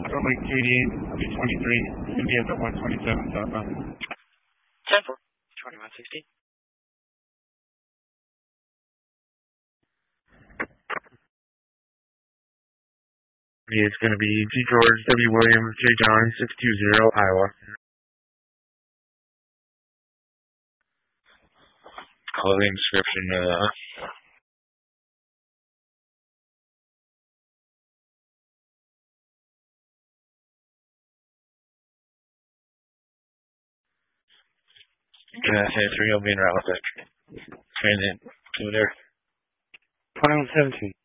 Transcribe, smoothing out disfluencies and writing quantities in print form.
Salt Lake 88, B23, Indians at 127 southbound. 10-4, 2160. It's going to be G. George, W. Williams, J. John, 620, Iowa. Clothing description, say 3, he'll be in route with it. Transient over there. 2117.